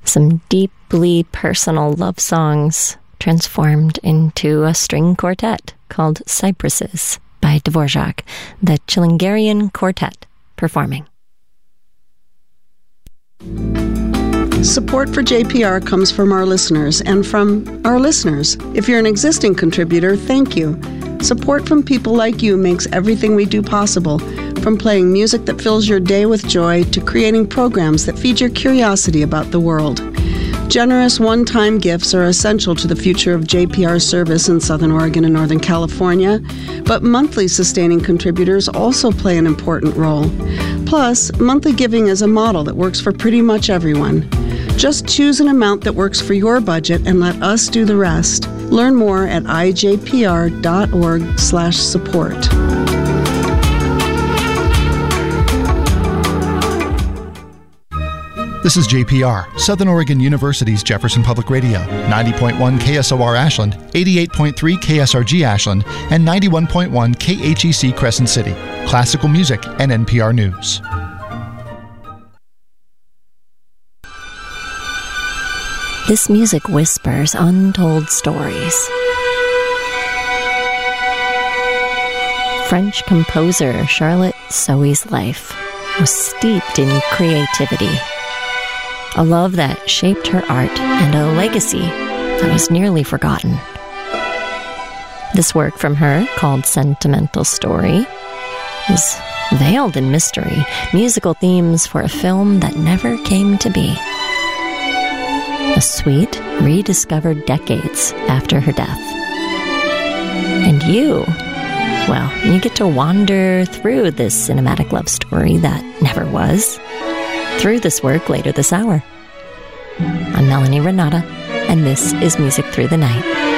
Some deeply personal love songs transformed into a string quartet called Cypresses by Dvorak, the Chilingarian Quartet performing. Support for JPR comes from our listeners and from our listeners. If you're an existing contributor, thank you. Support from people like you makes everything we do possible, from playing music that fills your day with joy to creating programs that feed your curiosity about the world. Generous one-time gifts are essential to the future of JPR service in Southern Oregon and Northern California, but monthly sustaining contributors also play an important role. Plus, monthly giving is a model that works for pretty much everyone. Just choose an amount that works for your budget and let us do the rest. Learn more at ijpr.org/support. This is JPR, Southern Oregon University's Jefferson Public Radio, 90.1 KSOR Ashland, 88.3 KSRG Ashland, and 91.1 KHEC Crescent City. Classical music and NPR News. This music whispers untold stories. French composer Charlotte Sohi's life was steeped in creativity. A love that shaped her art and a legacy that was nearly forgotten. This work from her, called Sentimental Story, is veiled in mystery, musical themes for a film that never came to be. A suite rediscovered decades after her death. And you get to wander through this cinematic love story that never was, through this work later this hour. I'm Melanie Renata, and this is Music Through the Night.